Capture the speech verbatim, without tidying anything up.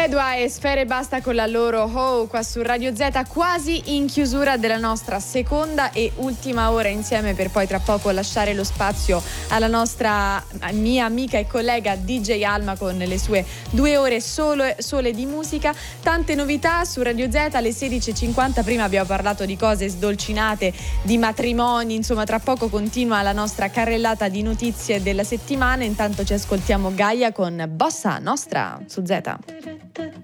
Edua e Sfere Basta con la loro Oh qua su Radio Z, quasi in chiusura della nostra seconda e ultima ora insieme, per poi tra poco lasciare lo spazio alla nostra mia amica e collega D J Alma con le sue due ore solo, sole di musica. Tante novità su Radio Z alle sedici e cinquanta. Prima abbiamo parlato di cose sdolcinate, di matrimoni, insomma tra poco continua la nostra carrellata di notizie della settimana. Intanto ci ascoltiamo Gaia con Bossa Nostra su Z.